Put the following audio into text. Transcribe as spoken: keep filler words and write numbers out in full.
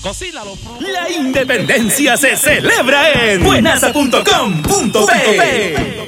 Cocínalo. La independencia se celebra en buenasa punto com punto pe.